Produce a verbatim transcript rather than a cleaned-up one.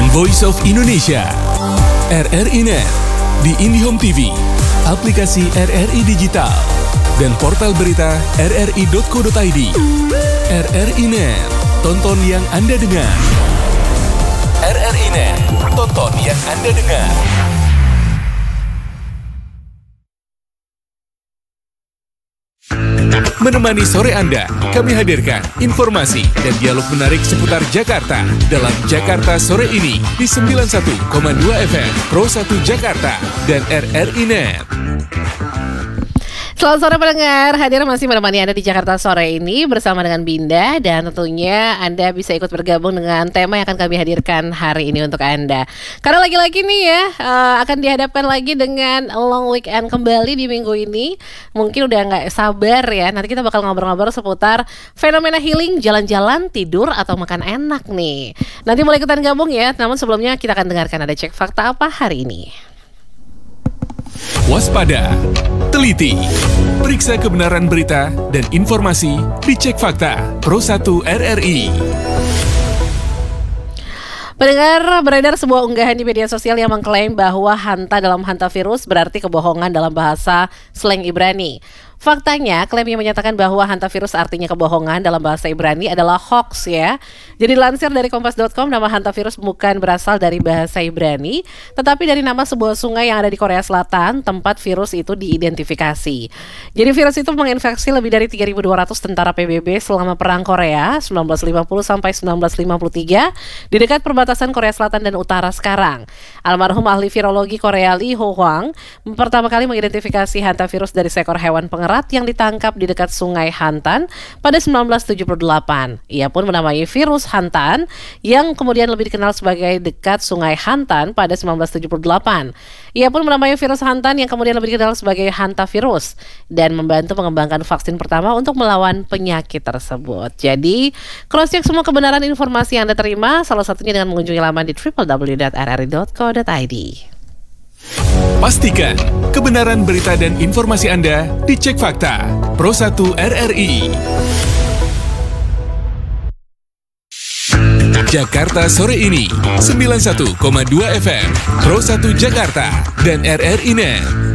Voice of Indonesia, R R I Net, di IndiHome T V, aplikasi R R I Digital, dan portal berita r r i dot co dot i d. R R I Net, tonton yang Anda dengar. R R I Net, tonton yang Anda dengar. Menemani sore Anda, kami hadirkan informasi dan dialog menarik seputar Jakarta dalam Jakarta Sore ini di sembilan puluh satu koma dua F M Pro satu Jakarta dan R R I Net. Selamat sore pendengar, hadir masih menemani Anda di Jakarta Sore ini bersama dengan Binda. Dan tentunya Anda bisa ikut bergabung dengan tema yang akan kami hadirkan hari ini untuk Anda. Karena lagi-lagi nih ya, uh, akan dihadapkan lagi dengan long weekend kembali di minggu ini. Mungkin udah gak sabar ya, nanti kita bakal ngobrol-ngobrol seputar fenomena healing, jalan-jalan, tidur, atau makan enak nih. Nanti mulai ikutan gabung ya, namun sebelumnya kita akan dengarkan ada cek fakta apa hari ini. Waspada, teliti, periksa kebenaran berita dan informasi di Cek Fakta Pro satu R R I. Pendengar, beredar sebuah unggahan di media sosial yang mengklaim bahwa hanta dalam hantavirus berarti kebohongan dalam bahasa slang Ibrani. Faktanya, klaim yang menyatakan bahwa hantavirus artinya kebohongan dalam bahasa Ibrani adalah hoax ya. Jadi dilansir dari kompas dot com, nama hantavirus bukan berasal dari bahasa Ibrani, tetapi dari nama sebuah sungai yang ada di Korea Selatan, tempat virus itu diidentifikasi. Jadi virus itu menginfeksi lebih dari tiga ribu dua ratus tentara P B B selama Perang Korea sembilan belas lima puluh sampai sembilan belas lima puluh tiga di dekat perbatasan Korea Selatan dan Utara sekarang. Almarhum ahli virologi Korea Lee Ho Hwang pertama kali mengidentifikasi hantavirus dari seekor hewan pengerat yang ditangkap di dekat Sungai Hantan pada sembilan belas tujuh puluh delapan. Ia pun menamai virus Hantan yang kemudian lebih dikenal sebagai dekat Sungai Hantan pada sembilan belas tujuh puluh delapan. Ia pun menamai virus Hantan yang kemudian lebih dikenal sebagai hantavirus dan membantu mengembangkan vaksin pertama untuk melawan penyakit tersebut. Jadi, cross-check semua kebenaran informasi yang Anda terima, salah satunya dengan mengunjungi laman di w w w dot r r i dot co dot i d. Pastikan kebenaran berita dan informasi Anda di Cek Fakta Pro satu R R I. Jakarta Sore ini sembilan puluh satu koma dua F M Pro satu Jakarta dan R R I Net.